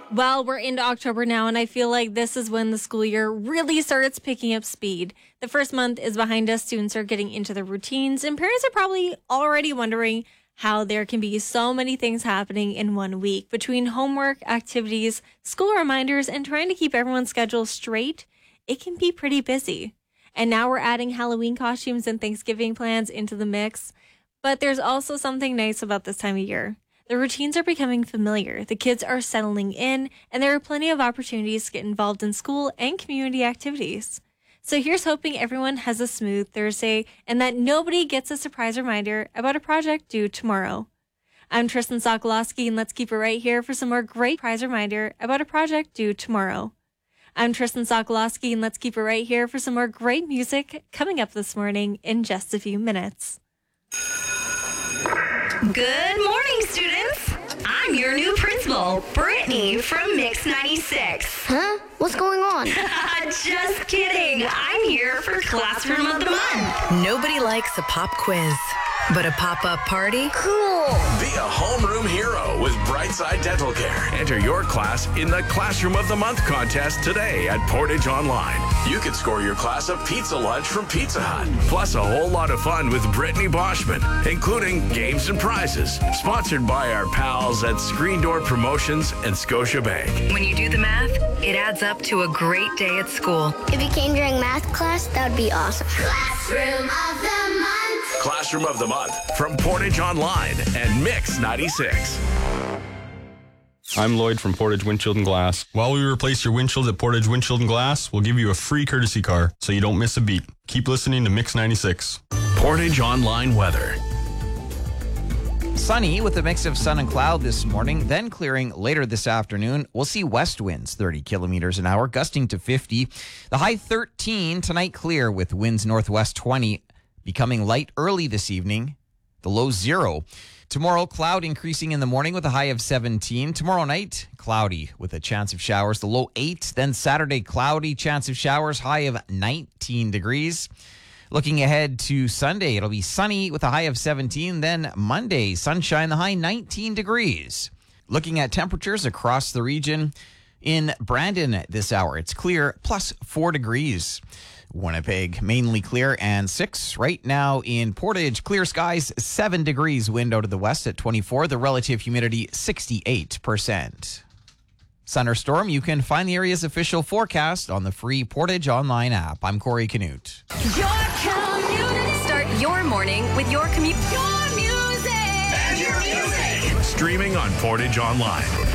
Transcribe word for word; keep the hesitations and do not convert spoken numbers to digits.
Well, we're into October now, and I feel like this is when the school year really starts picking up speed. The first month is behind us. Students are getting into their routines, and parents are probably already wondering how there can be so many things happening in one week. Between homework, activities, school reminders, and trying to keep everyone's schedule straight, it can be pretty busy. And now we're adding Halloween costumes and Thanksgiving plans into the mix. But there's also something nice about this time of year. The routines are becoming familiar, the kids are settling in, and there are plenty of opportunities to get involved in school and community activities. So here's hoping everyone has a smooth Thursday and that nobody gets a surprise reminder about a project due tomorrow. I'm Tristan Sokolowski, and let's keep it right here for some more great surprise reminder about a project due tomorrow. I'm Tristan Sokolowski, and let's keep it right here for some more great music coming up this morning in just a few minutes. Good morning, students. I'm your new principal, Brittany from Mix ninety-six. Huh? What's going on? Just kidding. I'm here for Classroom of the Month. Nobody likes a pop quiz, but a pop-up party? Cool. Be a homeroom hero with Brightside Dental Care. Enter your class in the Classroom of the Month contest today at Portage Online. You could score your class a pizza lunch from Pizza Hut, plus a whole lot of fun with Brittany Boschman, including games and prizes. Sponsored by our pals at Screen Door Promotions and Scotiabank. When you do the math, it adds up to a great day at school. If you came during math class, that would be awesome. Classroom of the Month. Classroom of the Month from Portage Online and Mix ninety-six. I'm Lloyd from Portage Windshield and Glass. While we replace your windshields at Portage Windshield and Glass, we'll give you a free courtesy car so you don't miss a beat. Keep listening to Mix ninety-six. Portage Online weather. Sunny with a mix of sun and cloud this morning, then clearing later this afternoon. We'll see west winds thirty kilometers an hour, gusting to fifty. The high thirteen tonight, clear with winds northwest twenty, becoming light early this evening. The low zero. Tomorrow, cloud increasing in the morning with a high of seventeen. Tomorrow night, cloudy with a chance of showers. The low eight. Then Saturday, cloudy, chance of showers, high of nineteen degrees. Looking ahead to Sunday, it'll be sunny with a high of seventeen. Then Monday, sunshine, the high nineteen degrees. Looking at temperatures across the region, in Brandon this hour, it's clear, plus four degrees. Winnipeg, mainly clear and six. Right now in Portage, clear skies, seven degrees, wind out of the west at twenty-four. The relative humidity, sixty-eight percent. Thunderstorm, you can find the area's official forecast on the free Portage Online app. I'm Corey Canute. Your community. Start your morning with your commute. Your music. And your music. Streaming on Portage Online.